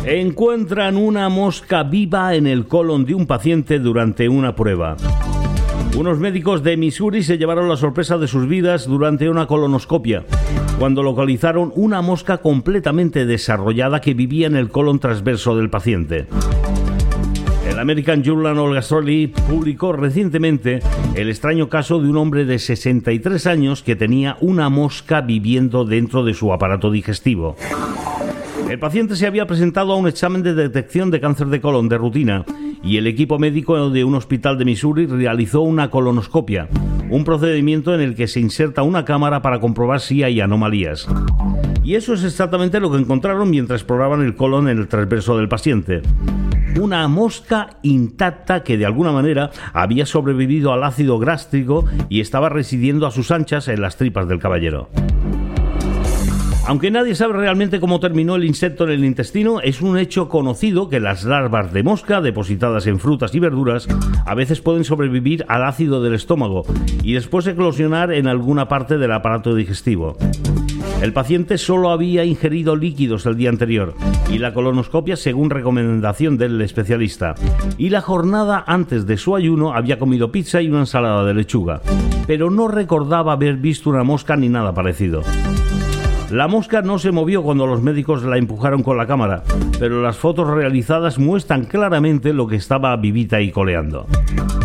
Encuentran una mosca viva en el colon de un paciente durante una prueba. Unos médicos de Missouri se llevaron la sorpresa de sus vidas durante una colonoscopia, cuando localizaron una mosca completamente desarrollada que vivía en el colon transverso del paciente. El American Journal of Gastroenterology publicó recientemente el extraño caso de un hombre de 63 años que tenía una mosca viviendo dentro de su aparato digestivo. El paciente se había presentado a un examen de detección de cáncer de colon de rutina y el equipo médico de un hospital de Missouri realizó una colonoscopia, un procedimiento en el que se inserta una cámara para comprobar si hay anomalías. Y eso es exactamente lo que encontraron mientras exploraban el colon en el transverso del paciente. Una mosca intacta que de alguna manera había sobrevivido al ácido gástrico y estaba residiendo a sus anchas en las tripas del caballero. Aunque nadie sabe realmente cómo terminó el insecto en el intestino, es un hecho conocido que las larvas de mosca depositadas en frutas y verduras a veces pueden sobrevivir al ácido del estómago y después eclosionar en alguna parte del aparato digestivo. El paciente solo había ingerido líquidos el día anterior y la colonoscopia según recomendación del especialista. Y la jornada antes de su ayuno había comido pizza y una ensalada de lechuga, pero no recordaba haber visto una mosca ni nada parecido. La mosca no se movió cuando los médicos la empujaron con la cámara, pero las fotos realizadas muestran claramente lo que estaba vivita y coleando.